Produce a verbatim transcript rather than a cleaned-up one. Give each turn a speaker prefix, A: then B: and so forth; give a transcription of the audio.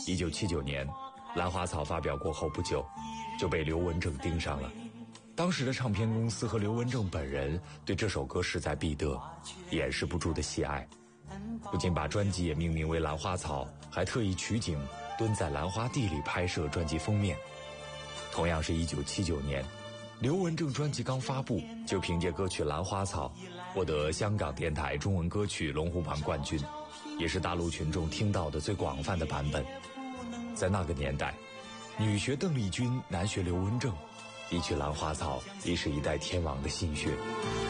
A: 一九七九年，《兰花草》发表过后不久，就被刘文正盯上了。当时的唱片公司和刘文正本人对这首歌势在必得，掩饰不住的喜爱，不仅把专辑也命名为《兰花草》，还特意取景蹲在兰花地里拍摄专辑封面。同样是一九七九年，刘文正专辑刚发布，就凭借歌曲《兰花草》获得香港电台中文歌曲龙虎榜冠军，也是大陆群众听到的最广泛的版本。在那个年代，女学邓丽君，男学刘文正，一曲《兰花草》已是一代天王的心血。